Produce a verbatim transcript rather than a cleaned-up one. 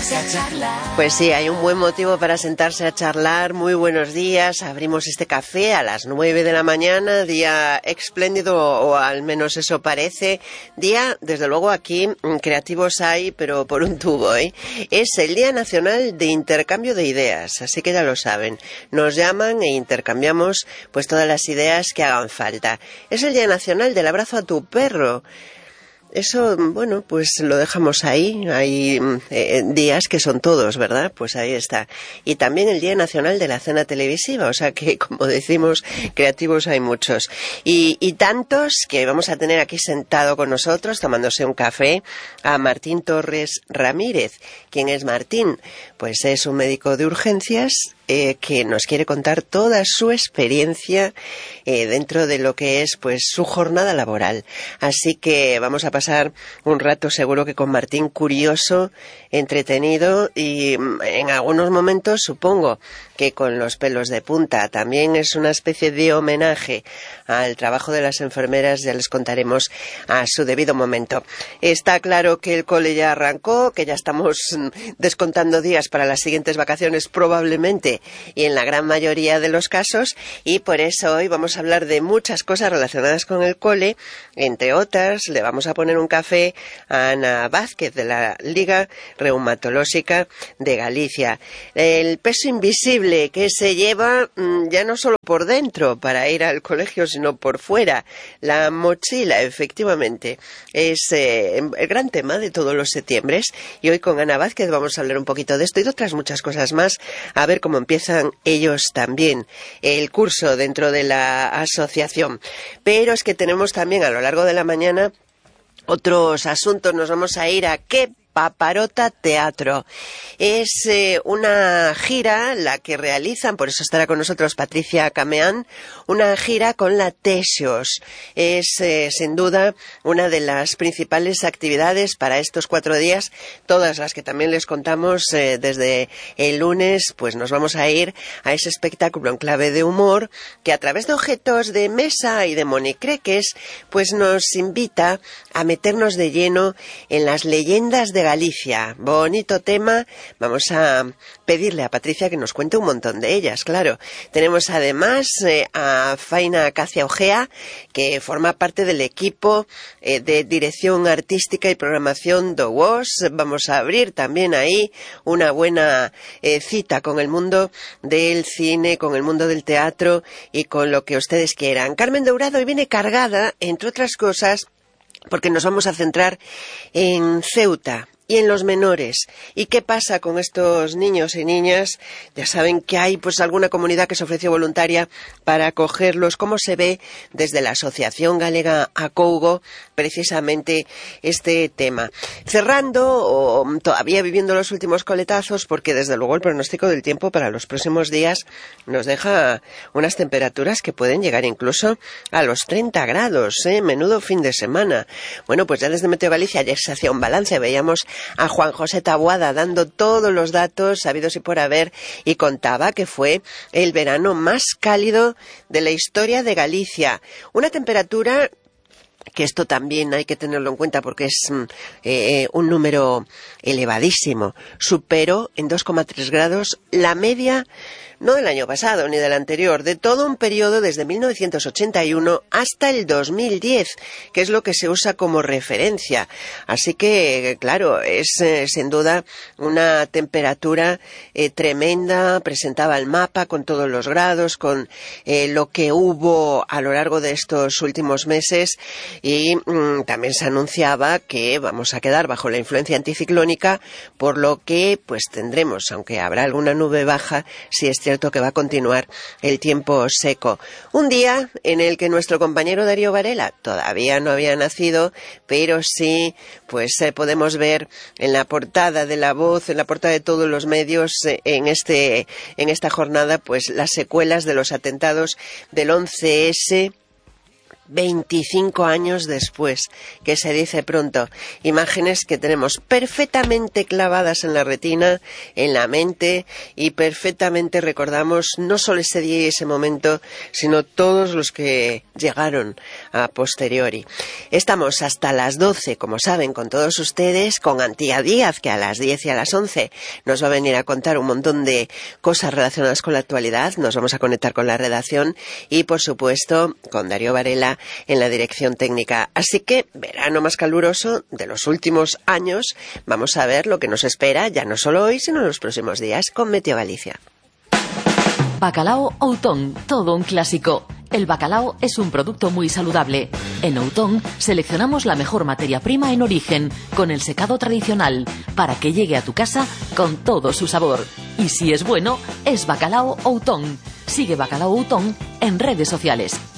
sentarse a charlar. Pues sí, hay un buen motivo para sentarse a charlar. Muy buenos días. Abrimos este café a las nueve de la mañana, día espléndido, o al menos eso parece. Día, desde luego aquí, creativos hay, pero por un tubo, ¿eh? Es el Día Nacional de Intercambio de Ideas, así que ya lo saben. Nos llaman e intercambiamos pues todas las ideas que hagan falta. Es el Día Nacional del Abrazo a tu perro. Eso, bueno, pues lo dejamos ahí. Hay eh, días que son todos, ¿verdad? Pues ahí está. Y también el Día Nacional de la Cena Televisiva, o sea que, como decimos, creativos hay muchos. Y, y tantos que vamos a tener aquí sentado con nosotros, tomándose un café, a Martín Torres Ramírez. ¿Quién es Martín? Pues es un médico de urgencias eh, que nos quiere contar toda su experiencia eh, dentro de lo que es pues su jornada laboral. Así que vamos a pasar pasar un rato seguro que con Martín curioso, entretenido y en algunos momentos supongo que con los pelos de punta. También es una especie de homenaje al trabajo de las enfermeras, ya les contaremos a su debido momento. Está claro que el cole ya arrancó, que ya estamos descontando días para las siguientes vacaciones probablemente y en la gran mayoría de los casos, y por eso hoy vamos a hablar de muchas cosas relacionadas con el cole. Entre otras, le vamos a poner un café a Ana Vázquez de la Liga Reumatológica de Galicia. El peso invisible que se lleva ya no solo por dentro para ir al colegio, sino por fuera. La mochila, efectivamente, es eh, el gran tema de todos los septiembres, y hoy con Ana Vázquez vamos a hablar un poquito de esto y de otras muchas cosas más, a ver cómo empiezan ellos también el curso dentro de la asociación. Pero es que tenemos también a lo largo de la mañana otros asuntos. Nos vamos a ir a ¿Qué Paparota Teatro? Es eh, una gira la que realizan, por eso estará con nosotros Patricia Cameán, una gira con la Texos. Es eh, sin duda una de las principales actividades para estos cuatro días, todas las que también les contamos eh, desde el lunes. Pues nos vamos a ir a ese espectáculo en clave de humor que a través de objetos de mesa y de monicreques pues nos invita a meternos de lleno en las leyendas de Galicia. Bonito tema. Vamos a pedirle a Patricia que nos cuente un montón de ellas, claro. Tenemos además eh, a Faina Cacia Ojea, que forma parte del equipo eh, de dirección artística y programación do W O S. Vamos a abrir también ahí una buena eh, cita con el mundo del cine, con el mundo del teatro y con lo que ustedes quieran. Carmen Dourado hoy viene cargada, entre otras cosas, porque nos vamos a centrar en Ceuta y en los menores. ¿Y qué pasa con estos niños y niñas? Ya saben que hay pues alguna comunidad que se ofreció voluntaria para acogerlos. ¿Cómo se ve desde la Asociación Galega Acougo precisamente este tema? Cerrando, o todavía viviendo los últimos coletazos, porque desde luego el pronóstico del tiempo para los próximos días nos deja unas temperaturas que pueden llegar incluso a los treinta grados, ¿eh? Menudo fin de semana. Bueno, pues ya desde Meteo Galicia ayer se hacía un balance, veíamos a Juan José Taboada dando todos los datos sabidos y por haber, y contaba que fue el verano más cálido de la historia de Galicia. Una temperatura que esto también hay que tenerlo en cuenta porque es eh, un número elevadísimo. Superó en dos coma tres grados la media, no del año pasado ni del anterior, de todo un periodo desde mil novecientos ochenta y uno hasta el dos mil diez, que es lo que se usa como referencia. Así que, claro, es eh, sin duda una temperatura eh, tremenda. Presentaba el mapa con todos los grados, con eh, lo que hubo a lo largo de estos últimos meses, y mmm, también se anunciaba que vamos a quedar bajo la influencia anticiclónica, por lo que pues tendremos, aunque habrá alguna nube baja, si es cierto que va a continuar el tiempo seco. Un día en el que nuestro compañero Darío Varela todavía no había nacido, pero sí pues eh, podemos ver en la portada de La Voz, en la portada de todos los medios, eh, en este en esta jornada, pues las secuelas de los atentados del once ese, veinticinco años después, que se dice pronto. Imágenes que tenemos perfectamente clavadas en la retina, en la mente, y perfectamente recordamos no solo ese día y ese momento, sino todos los que llegaron a posteriori. Estamos hasta las doce, como saben, con todos ustedes, con Antía Díaz, que a las diez y a las once nos va a venir a contar un montón de cosas relacionadas con la actualidad. Nos vamos a conectar con la redacción y, por supuesto, con Darío Varela en la dirección técnica. Así que, verano más caluroso de los últimos años. Vamos a ver lo que nos espera, ya no solo hoy, sino en los próximos días, con Meteo Galicia. Bacalao Outón, todo un clásico. El bacalao es un producto muy saludable. En Outón seleccionamos la mejor materia prima en origen, con el secado tradicional, para que llegue a tu casa con todo su sabor. Y si es bueno, es Bacalao Outón. Sigue Bacalao Outón en redes sociales.